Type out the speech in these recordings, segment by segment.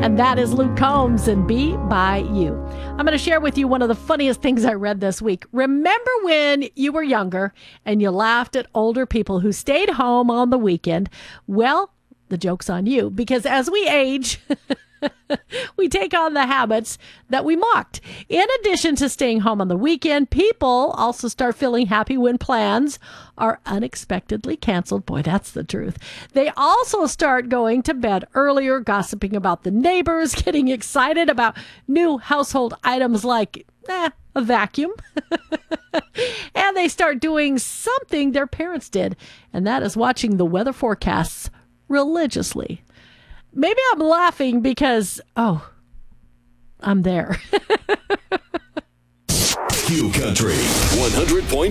And that is Luke Combs and Be By You. I'm going to share with you one of the funniest things I read this week. Remember when you were younger and you laughed at older people who stayed home on the weekend? Well, the joke's on you, because as we age, we take on the habits that we mocked. In addition to staying home on the weekend, people also start feeling happy when plans are unexpectedly canceled. Boy, that's the truth. They also start going to bed earlier, gossiping about the neighbors, getting excited about new household items like a vacuum. And they start doing something their parents did, and that is watching the weather forecasts religiously. Maybe I'm laughing because, I'm there. Q Country 100.5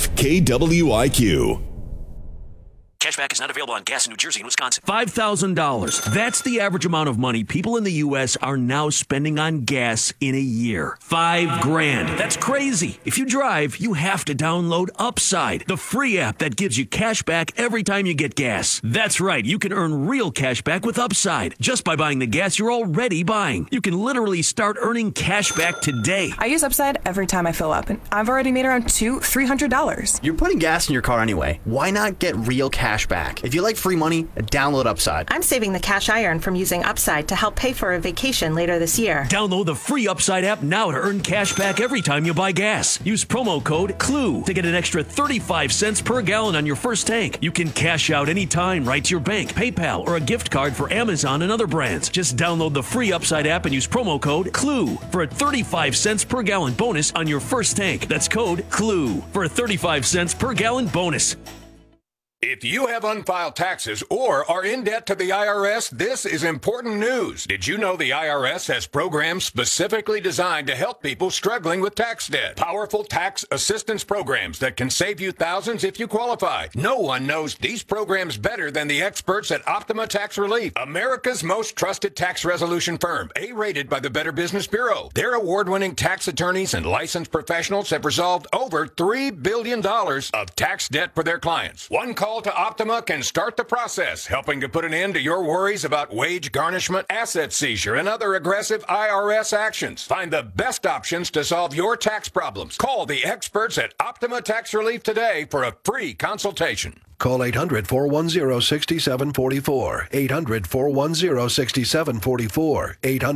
KWIQ. Cashback is not available on gas in New Jersey and Wisconsin. $5,000. That's the average amount of money people in the U.S. are now spending on gas in a year. $5,000. That's crazy. If you drive, you have to download Upside, the free app that gives you cash back every time you get gas. That's right. You can earn real cash back with Upside just by buying the gas you're already buying. You can literally start earning cash back today. I use Upside every time I fill up, and I've already made around $300. You're putting gas in your car anyway. Why not get real cash back? If you like free money, download Upside. I'm saving the cash I earn from using Upside to help pay for a vacation later this year. Download the free Upside app now to earn cash back every time you buy gas. Use promo code CLUE to get an extra 35 cents per gallon on your first tank. You can cash out anytime right to your bank, PayPal, or a gift card for Amazon and other brands. Just download the free Upside app and use promo code CLUE for a 35 cents per gallon bonus on your first tank. That's code CLUE for a 35 cents per gallon bonus. If you have unfiled taxes or are in debt to the IRS, this is important news. Did you know the IRS has programs specifically designed to help people struggling with tax debt? Powerful tax assistance programs that can save you thousands if you qualify. No one knows these programs better than the experts at Optima Tax Relief, America's most trusted tax resolution firm, A-rated by the Better Business Bureau. Their award-winning tax attorneys and licensed professionals have resolved over $3 billion of tax debt for their clients. One call to Optima can start the process, helping to put an end to your worries about wage garnishment, asset seizure, and other aggressive IRS actions. Find the best options to solve your tax problems. Call the experts at Optima Tax Relief today for a free consultation. Call 800-410-6744. 800-410-6744.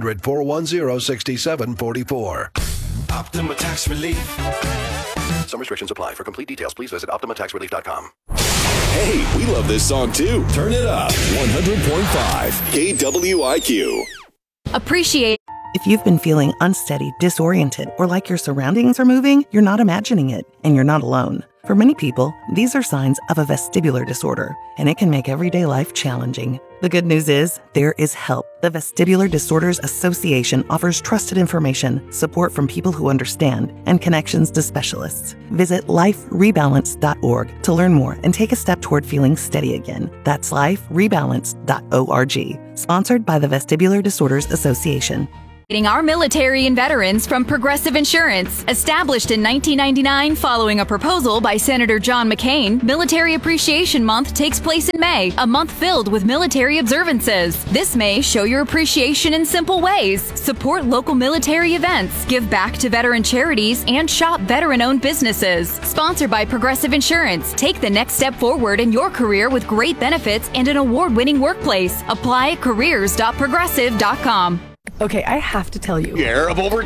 800-410-6744. Optima Tax Relief. Some restrictions apply. For complete details, please visit OptimaTaxRelief.com. Hey, we love this song too. Turn it up. 100.5 KWIQ. Appreciate. If you've been feeling unsteady, disoriented, or like your surroundings are moving, you're not imagining it, and you're not alone. For many people, these are signs of a vestibular disorder, and it can make everyday life challenging. The good news is, there is help. The Vestibular Disorders Association offers trusted information, support from people who understand, and connections to specialists. Visit liferebalance.org to learn more and take a step toward feeling steady again. That's liferebalance.org. Sponsored by the Vestibular Disorders Association. Our military and veterans from Progressive Insurance. Established in 1999 following a proposal by Senator John McCain, Military Appreciation Month takes place in May, a month filled with military observances. This May, show your appreciation in simple ways. Support local military events, give back to veteran charities, and shop veteran-owned businesses. Sponsored by Progressive Insurance. Take the next step forward in your career with great benefits and an award-winning workplace. Apply at careers.progressive.com. Okay, I have to tell you. Share of over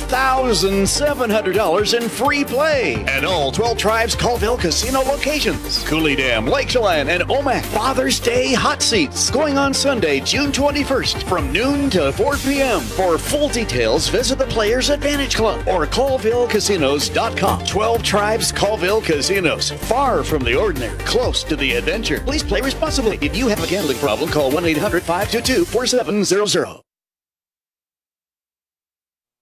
$12,700 in free play at all 12 Tribes Colville Casino locations. Cooley Dam, Lake Chelan, and Omak. Father's Day Hot Seats going on Sunday, June 21st from noon to 4 p.m. For full details, visit the Players Advantage Club or ColvilleCasinos.com. 12 Tribes Colville Casinos. Far from the ordinary, close to the adventure. Please play responsibly. If you have a gambling problem, call 1-800-522-4700.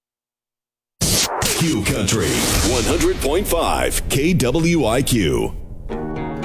Q Country 100.5 KWIQ.